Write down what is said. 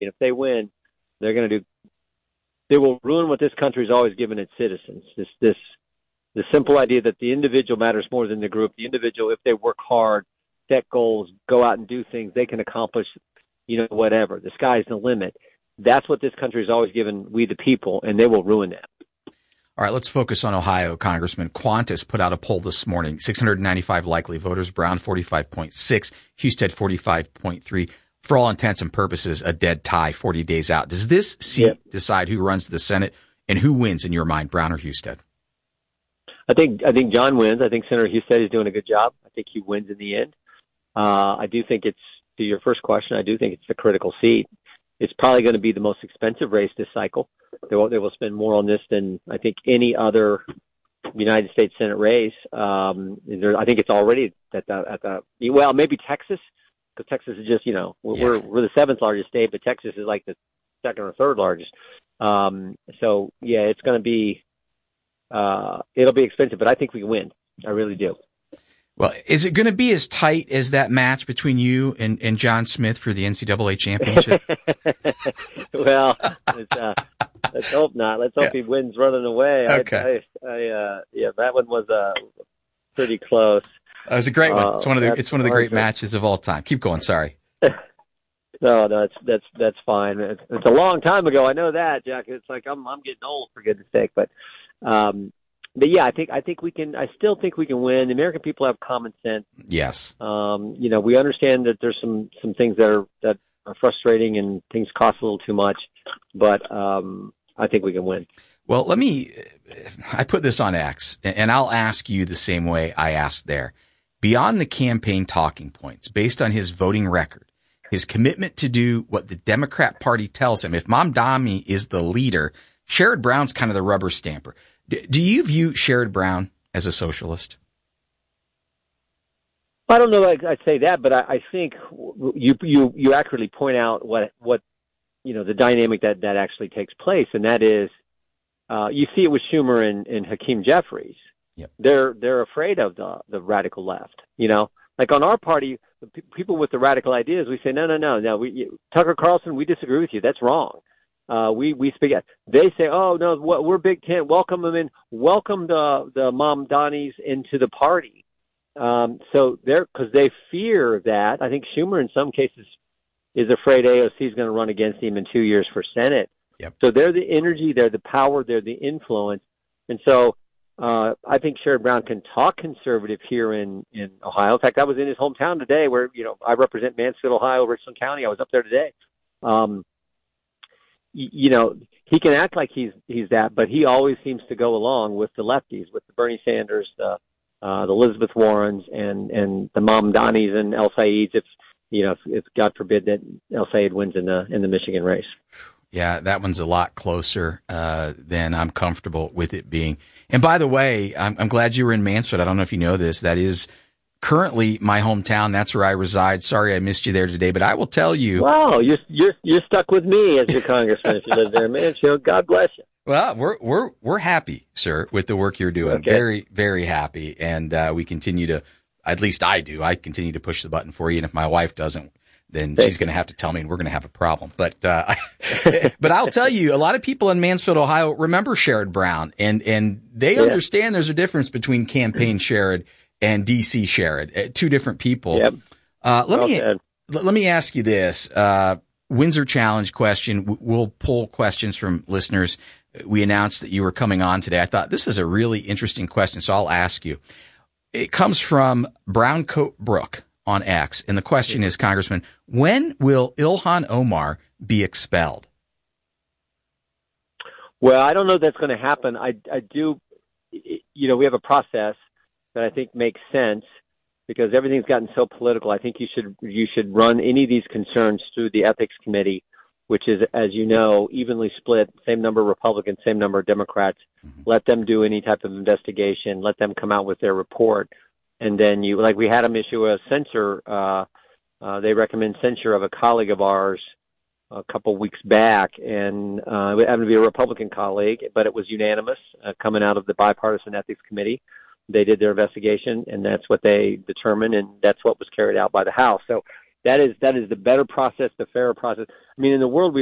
if they win, they will ruin what this country's always given its citizens. The simple idea that the individual matters more than the group. The individual, if they work hard, set goals, go out and do things, they can accomplish, whatever. The sky's the limit. That's what this country has always given we the people, and they will ruin that. All right, let's focus on Ohio, Congressman. Qantas put out a poll this morning. 695 likely voters, Brown 45.6, Husted 45.3. For all intents and purposes, a dead tie 40 days out. Does this seat decide who runs the Senate and who wins in your mind, Brown or Husted? I think John wins. I think Senator Husted is doing a good job. I think he wins in the end. I do think it's, to your first question, I do think it's the critical seat. It's probably going to be the most expensive race this cycle. They will spend more on this than I think any other United States Senate race. I think it's already maybe Texas, because Texas is just, we're the seventh largest state, but Texas is like the second or third largest. It's going to be, it'll be expensive, but I think we can win. I really do. Well, is it going to be as tight as that match between you and John Smith for the NCAA championship? Well, let's hope not. Let's hope he wins running away. Okay. That one was pretty close. It was a great one. It's one of the great matches of all time. Keep going. Sorry. No, that's fine. It's a long time ago. I know that, Jack. It's like I'm getting old, for goodness sake. But yeah, I think we can. I still think we can win. The American people have common sense. Yes. We understand that there's some things that are frustrating and things cost a little too much, but I think we can win. Well, I put this on X, and I'll ask you the same way I asked there. Beyond the campaign talking points, based on his voting record, his commitment to do what the Democrat Party tells him, if Mamdani is the leader, Sherrod Brown's kind of the rubber stamper. Do you view Sherrod Brown as a socialist? I don't know if I'd say that, but I think you accurately point out what the dynamic that actually takes place, and that is you see it with Schumer and Hakeem Jeffries. Yep. They're afraid of the radical left. Like on our party, the people with the radical ideas, we say no. Tucker Carlson, we disagree with you. That's wrong. We speak. They say, oh no, we're Big Tent. Welcome them in. Welcome the Mamdanis into the party. So because they fear that. I think Schumer in some cases is afraid AOC is going to run against him in 2 years for Senate. Yep. So they're the energy, they're the power, they're the influence, and so I think Sherrod Brown can talk conservative here in Ohio. In fact, I was in his hometown today, where I represent Mansfield, Ohio, Richland County. I was up there today. He can act like he's that, but he always seems to go along with the lefties, with the Bernie Sanders, the Elizabeth Warrens, and the Mamdanis and El Saids. If God forbid that El Said wins in the Michigan race. Yeah, that one's a lot closer than I'm comfortable with it being. And by the way, I'm glad you were in Mansfield. I don't know if you know this. That is currently my hometown. That's where I reside. Sorry I missed you there today, but I will tell you. Wow, you're stuck with me as your congressman if you live there, Mansfield. God bless you. Well, we're happy, sir, with the work you're doing. Okay. Very, very happy, and we continue to. At least I do. I continue to push the button for you, and if my wife doesn't, then she's going to have to tell me, and we're going to have a problem. But but I'll tell you, a lot of people in Mansfield, Ohio, remember Sherrod Brown, and they understand there's a difference between campaign Sherrod and DC Sherrod, two different people. Yep. Let me ask you this: Windsor Challenge question. We'll pull questions from listeners. We announced that you were coming on today. I thought this is a really interesting question, so I'll ask you. It comes from Browncoat Brook on X, and the question is, Congressman, when will Ilhan Omar be expelled? Well, I don't know if that's going to happen. I do, we have a process that I think makes sense because everything's gotten so political. I think you should run any of these concerns through the Ethics Committee, which is, as you know, evenly split, same number of Republicans, same number of Democrats. Mm-hmm. Let them do any type of investigation. Let them come out with their report. And then we had them issue a censure. They recommend censure of a colleague of ours a couple weeks back. And it happened to be a Republican colleague, but it was unanimous coming out of the Bipartisan Ethics Committee. They did their investigation, and that's what they determined, and that's what was carried out by the House. So That is the better process, the fairer process. I mean, in the world we